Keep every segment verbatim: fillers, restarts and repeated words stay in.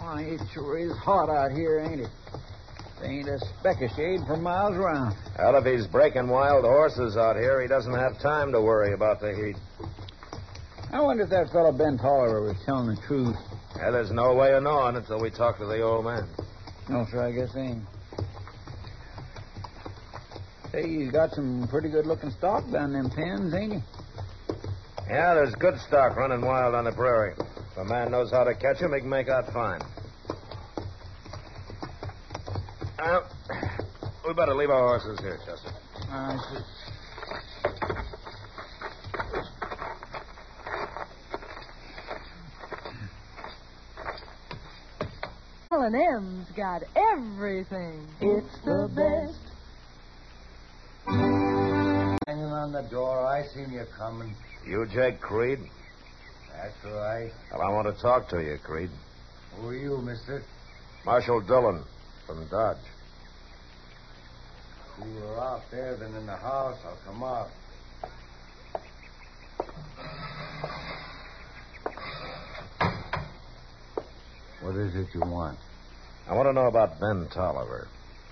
Oh, it sure is hot out here, ain't it? There ain't a speck of shade for miles around. Well, if he's breaking wild horses out here, he doesn't have time to worry about the heat. I wonder if that fellow Ben Tolliver was telling the truth. Yeah, there's no way of knowing until we talk to the old man. No, sir, I guess ain't. Say, he's got some pretty good-looking stock down them pens, ain't he? Yeah, there's good stock running wild on the prairie. If a man knows how to catch him, he can make out fine. Well, we better leave our horses here, Chester. I see. L and M's got everything. It's the best. Hanging on the door. I seen you coming. You Jake Creed? That's right. Well, I want to talk to you, Creed. Who are you, mister? Marshal Dillon from Dodge. Cooler out there than in the house. I'll come out. What is it you want? I want to know about Ben Tolliver.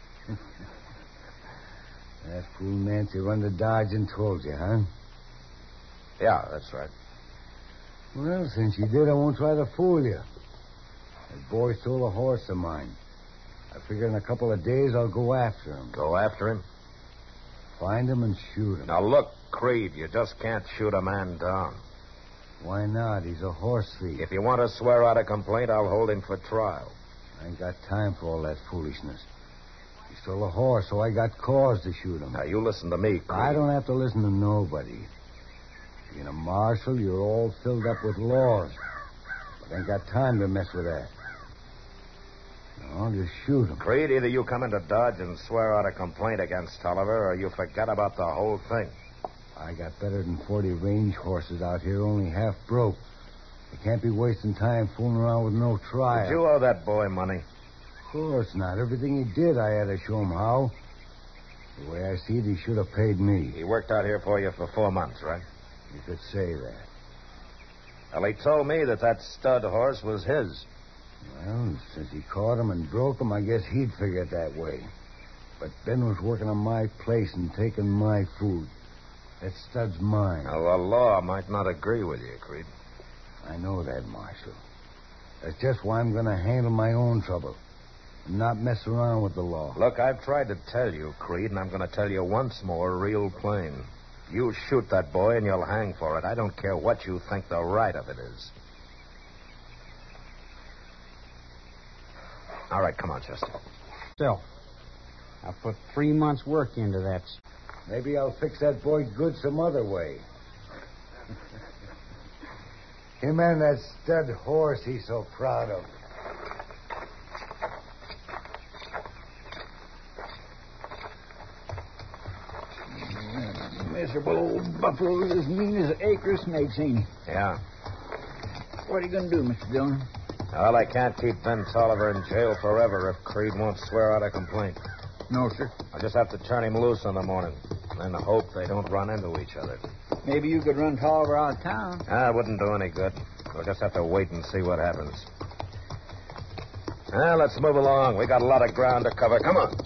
That fool Nancy run to Dodge and told you, huh? Yeah, that's right. Well, since you did, I won't try to fool you. That boy stole a horse of mine. I figure in a couple of days I'll go after him. Go after him? Find him and shoot him. Now, look, Creed, you just can't shoot a man down. Why not? He's a horse thief. If you want to swear out a complaint, I'll hold him for trial. I ain't got time for all that foolishness. He stole a horse, so I got cause to shoot him. Now, you listen to me, Creed. I don't have to listen to nobody. Being a marshal, you're all filled up with laws. But I ain't got time to mess with that. No, just shoot him. Creed, either you come into Dodge and swear out a complaint against Tolliver, or you forget about the whole thing. I got better than forty range horses out here, only half broke. You can't be wasting time fooling around with no trial. Did you owe that boy money? Of course not. Everything he did, I had to show him how. The way I see it, he should have paid me. He worked out here for you for four months, right? You could say that. Well, he told me that that stud horse was his. Well, since he caught him and broke him, I guess he'd figure it that way. But Ben was working on my place and taking my food. That stud's mine. Now, the law might not agree with you, Creed. I know that, Marshal. That's just why I'm going to handle my own trouble and not mess around with the law. Look, I've tried to tell you, Creed, and I'm going to tell you once more real plain. You shoot that boy and you'll hang for it. I don't care what you think the right of it is. All right, come on, Chester. Still, I put three months' work into that. Maybe I'll fix that boy good some other way. Him and that stud horse he's so proud of. Miserable old buffalo's as mean as an acre of snakes, ain't he? Yeah. What are you going to do, Mister Dillon? Well, I can't keep Ben Tolliver in jail forever if Creed won't swear out a complaint. No, sir. I'll just have to turn him loose in the morning and then hope they don't run into each other. Maybe you could run Tolliver out of town. Ah, it wouldn't do any good. We'll just have to wait and see what happens. Well, let's move along. We got a lot of ground to cover. Come on.